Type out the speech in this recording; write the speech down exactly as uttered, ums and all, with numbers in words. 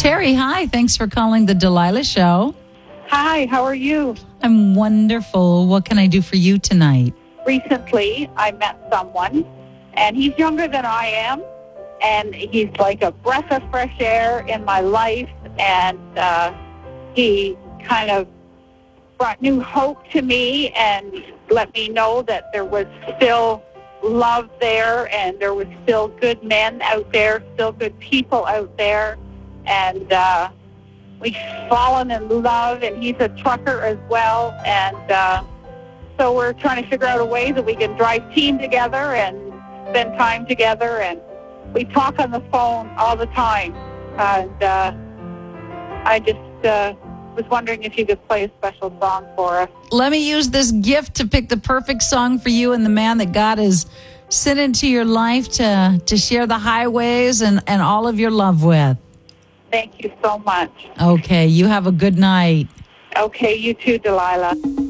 Terry, hi. Thanks for calling the Delilah Show. Hi, how are you? I'm wonderful. What can I do for you tonight? Recently, I met someone, and he's younger than I am, and he's like a breath of fresh air in my life, and uh, he kind of brought new hope to me and let me know that there was still love there, and there was still good men out there, still good people out there, and uh, we've fallen in love, and he's a trucker as well, and uh, so we're trying to figure out a way that we can drive team together and spend time together, and we talk on the phone all the time, and uh, I just uh, was wondering if you could play a special song for us. Let me use this gift to pick the perfect song for you and the man that God has sent into your life to, to share the highways and, and all of your love with. Thank you so much. Okay, you have a good night. Okay, you too, Delilah.